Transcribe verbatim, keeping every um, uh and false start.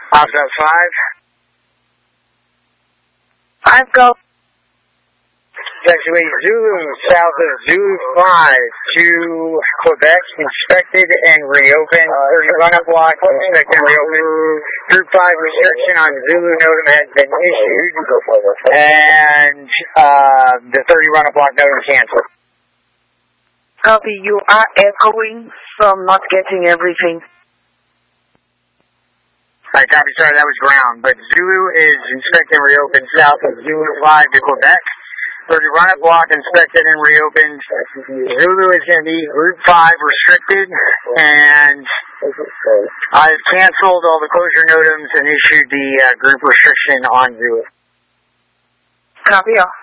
How's that, five? Five, go. Actually, Zulu, south of Zulu five to Quebec, inspected and reopened. thirty run-up block, inspected and reopened. Group five restriction on Zulu NOTAM has been issued, and uh, the thirty run-up block NOTAM canceled. Copy, you are echoing from not getting everything. Alright, copy, sorry, that was ground. But Zulu is inspected and reopened south of Zulu five to Quebec. thirty run-up block inspected and reopened. Zulu is going to be Group five restricted, and I've canceled all the closure NOTAMs and issued the uh, group restriction on Zulu. Copy all.